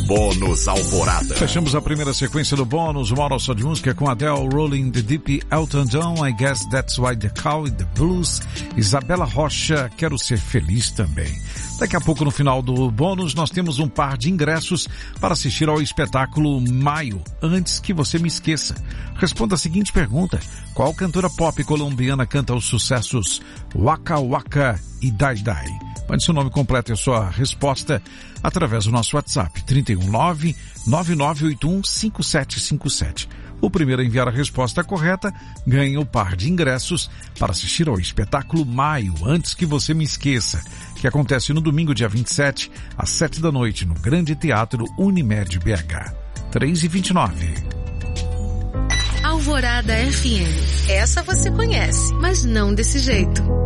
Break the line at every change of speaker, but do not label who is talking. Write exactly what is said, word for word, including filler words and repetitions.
Bônus Alvorada.
Fechamos a primeira sequência do bônus, uma hora só de música com Adele, Rolling the Deep, Elton John, I Guess That's Why They Call It The Blues, Isabela Rocha, Quero Ser Feliz Também. Daqui a pouco, no final do bônus, nós temos um par de ingressos para assistir ao espetáculo Maio, Antes Que Você Me Esqueça. Responda a seguinte pergunta: qual cantora pop colombiana canta os sucessos Waka Waka e Dai Dai? Mande seu nome completo e a sua resposta através do nosso WhatsApp, trinta e um, nove nove nove oito um, cinco sete cinco sete. O primeiro a enviar a resposta correta ganha o par de ingressos para assistir ao espetáculo Maio, Antes Que Você Me Esqueça, que acontece no domingo, dia vinte e sete, às sete da noite, no Grande Teatro Unimed B H. três e vinte e nove.
Alvorada F M. Essa você conhece, mas não desse jeito.